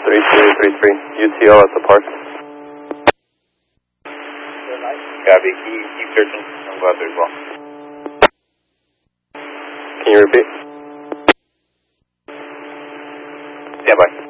3333, UTL at the park. Copy, keep searching. I'm glad there as well. Can you repeat? Stand by.